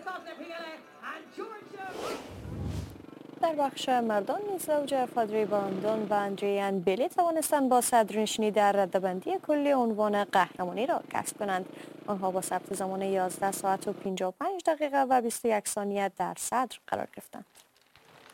در بخش مردان نیز زوج فادری باندون و اندریان بیلی توانستند با صدرنشینی در رده‌بندی کلی عنوان قهرمانی را کسب کنند. آنها با ثبت زمان 11 ساعت و 55 دقیقه و 21 ثانیه در صدر قرار گرفتند.